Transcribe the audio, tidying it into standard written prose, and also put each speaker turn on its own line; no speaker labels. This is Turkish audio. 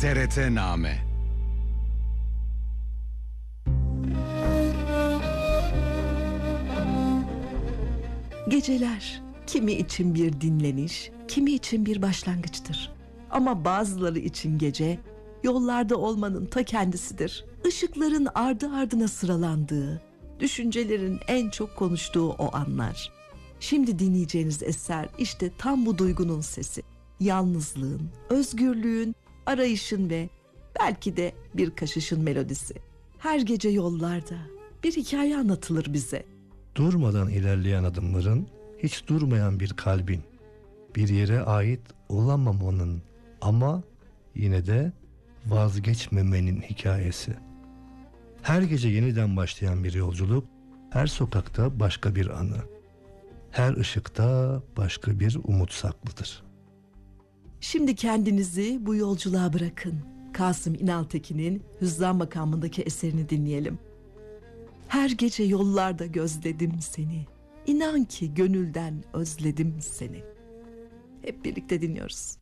TRT-Name.
Geceler kimi için bir dinleniş, kimi için bir başlangıçtır. Ama bazıları için gece yollarda olmanın ta kendisidir. Işıkların ardı ardına sıralandığı, düşüncelerin en çok konuştuğu o anlar. Şimdi dinleyeceğiniz eser işte tam bu duygunun sesi. Yalnızlığın, özgürlüğün, arayışın ve belki de bir kaşışın melodisi. Her gece yollarda bir hikaye anlatılır bize.
Durmadan ilerleyen adımların, hiç durmayan bir kalbin, bir yere ait olamamanın ama yine de vazgeçmemenin hikayesi. Her gece yeniden başlayan bir yolculuk, her sokakta başka bir anı, her ışıkta başka bir umut saklıdır.
Şimdi kendinizi bu yolculuğa bırakın. Kasım İnaltekin'in Hüzzam makamındaki eserini dinleyelim. Her gece yollarda gözledim seni. İnan ki gönülden özledim seni. Hep birlikte dinliyoruz.